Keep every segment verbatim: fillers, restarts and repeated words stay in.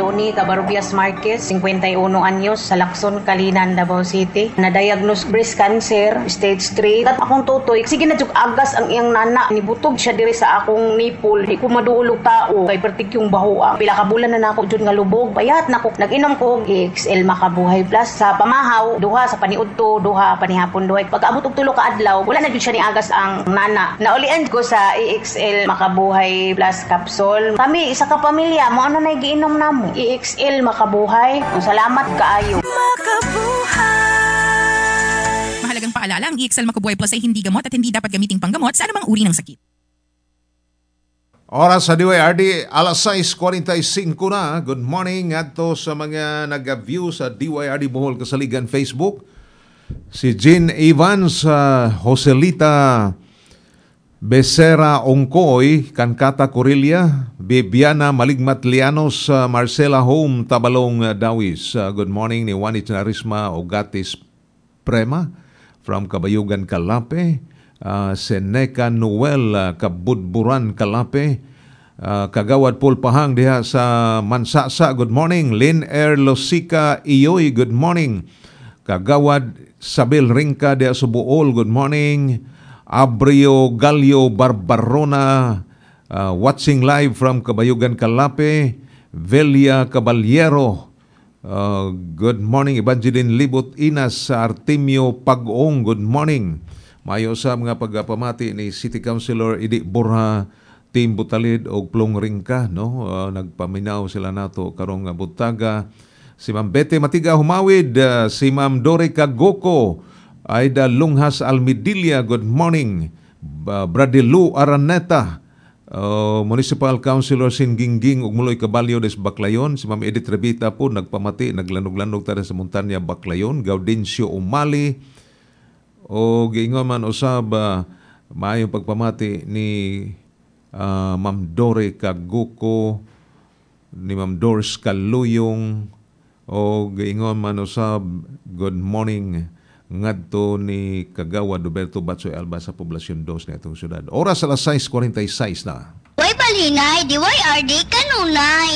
Leonie Cabarbias Marquez, fifty-one anyos, sa Lacson, Kalinan, Davao City. Na-diagnose breast cancer, stage three. At akong tutoy, sige na jug agas ang iyang nana. Nibutog siya diri sa akong nipple. Di ko maduulog tao. Kay pertik yung bahoa. Pila ka bulan na nako jud nga lubog. Payat nako. Nag-inom ko E X L Makabuhay Plus sa pamahaw, duha sa paniudto, duha panihapon duha. Pag-abot og tulo ka adlaw, wala na jud siya ni agas ang nana. Naulian ko sa E X L Makabuhay Plus capsule. Kami isa ka pamilya mo ano nay giinom namo. E X L Makabuhay. Salamat kaayo. Makabuhay. Mahalagang paalala, ang E X L Makabuhay Plus ay hindi gamot at hindi dapat gamiting panggamot sa anumang uri ng sakit. Oras sa D Y R D, alas sais forty-five na. Good morning ato sa mga nag-view sa D Y R D Bohol Kasaligan Facebook. Si Jean Evans, uh, Joselita Becerra Ongkoy, Kankata Corilla, Bibiana Maligmat Lianos, uh, Marcela Home, Tabalong uh, Dawis. Uh, good morning ni Juanit Narisma Ogatis Prema from Kabayugan, Kalape. Uh, Seneca Noel uh, Kabudburan, Kalape. Uh, Kagawad Pulpahang diha sa Mansasa, good morning. Lynn Air Losica Iyoy, good morning. Kagawad Sabil Ringka diha sa Buol, good morning. Abrio Galio Barbarona, uh, watching live from Kabayugan, Kalape. Velia Caballero, uh, good morning. Evangeline Libot Inas sa Artemio Pag-ong, good morning. Mayo sa mga pagpamati ni City Councilor Idi Borja, Team Butalid o Plong Ringka, no? Uh, nagpaminaw sila nato karong butaga. Si Ma'am Bete Matiga Humawid, uh, si Ma'am Dore Kagoko, Aida Lunghas Almidilla, good morning. Uh, Bradilu Araneta, uh, Municipal Councilor Singingging ug Muloy Caballo des Baclayon. Si Ma'am Edith Revita po nagpamati, naglanog-lanog tara sa Montanya Baclayon. Gaudencio Umali, o giingon man usab uh, maayong pagpamati ni uh, Ma'am Dore Kaguko, ni Ma'am Doris Kaluyong, o giingon man usab good morning ngadto ni Kagawad Roberto Batsoy Alba sa Poblasyon two na itong syudad. Oras alas sais forty-six na. Uy, balingay, D Y R D kanunay.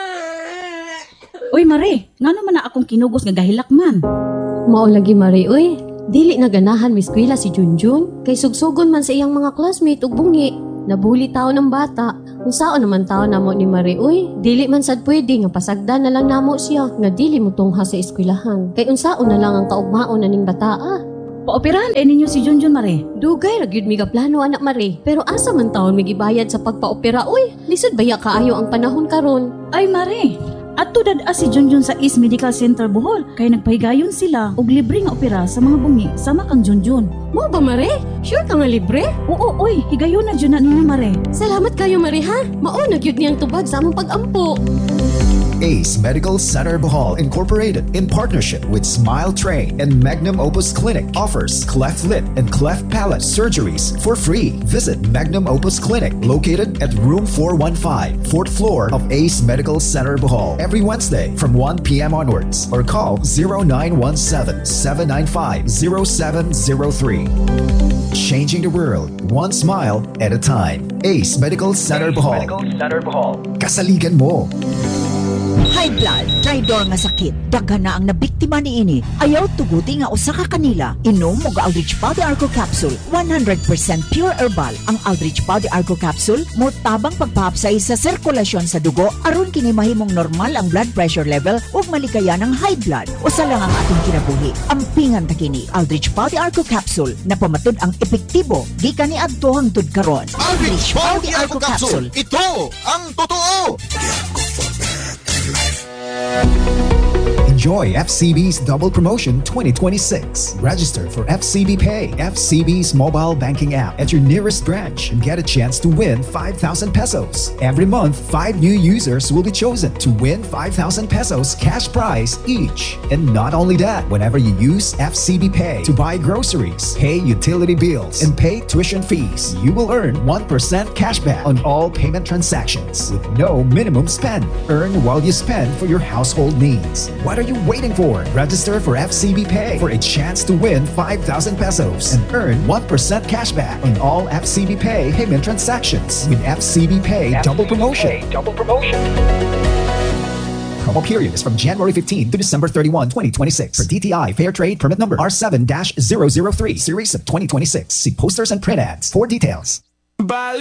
Uy, Mare, nga naman na akong kinugos nga gahilak man. Mao lagi, Mare, uy. Dili na ganahan miskwila si Junjun. Kay sugsugon man sa iyang mga classmate ug bungi. Nabuli tao ng bata. Kung saan naman tao namo ni Mare, uy. Dili man sad pwede nga pasagdan na lang namo siya. Nga dili mo tungha sa eskwilahan. Kay unsaon na lang ang kaugmaon na ning bataa. Paoperahan eh ninyo si Junjun, Mare. Dugay ra gyud mi plano, anak Mare. Pero asa man taon mi gibayad sa pagpaopera, uy. Lisod baya kaayo ang panahon karon. Ay, Mare. Ato dad si Junjun sa East Medical Center Bohol kay nagpahigayon sila og libre nga opera sa mga bungi sama kang Junjun. Mo ba, Mare? Sure ka nga libre? Oo, oy, higayon na jud na ninyo, Mare. Salamat kayo, Mare, ha? Mao na gyud niyang tubag sa among pag-ampo. Ace Medical Center Bohol Incorporated, in partnership with Smile Train and Magnum Opus Clinic, offers cleft lip and cleft palate surgeries for free. Visit Magnum Opus Clinic, located at room four one five, fourth floor of Ace Medical Center Bohol, every Wednesday from one p.m. onwards, or call zero nine one seven, seven nine five, zero seven zero three. Changing the world, one smile at a time. Ace Medical Center Bohol. Medical Center Bohol. Kasaligan mo. High blood, traidor nga sakit, daghan na ang nabiktima niini. Ayaw tuguti nga usa ka kanila. Inom og Aldrich Powder Argo Capsule, one hundred percent pure herbal. Ang Aldrich Powder Argo Capsule mo tabang pagpahapsay sa sirkulasyon sa dugo aron kini mahimong normal ang blood pressure level ug malikayan ang high blood. Usa lang ang atong kinabuhi. Ampingan ta kini. Aldrich Powder Argo Capsule na pamatud ang epektibo gikan ni adto hangtod karon. Aldrich Powder Argo Capsule. Ito ang totoo. Enjoy F C B's Double Promotion twenty twenty-six. Register for F C B Pay, F C B's mobile banking app at your nearest branch and get a chance to win five thousand pesos. Every month, five new users will be chosen to win five thousand pesos cash prize each. And not only that, whenever you use F C B Pay to buy groceries, pay utility bills, and pay tuition fees, you will earn one percent cashback on all payment transactions with no minimum spend. Earn while you spend for your household needs. What are you waiting for? Register for F C B Pay for a chance to win five thousand pesos and earn one percent cashback on all F C B Pay payment transactions with F C B Pay Double Promotion. Double Promotion. Promo period is from January fifteenth to December thirty-first, twenty twenty-six. For D T I Fair Trade Permit Number R seven dash zero zero three, Series of twenty twenty-six. See posters and print ads for details.